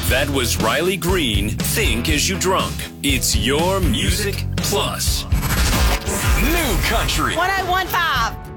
That was Riley Green, Think As You Drunk. It's your Music Plus. New Country. 1015.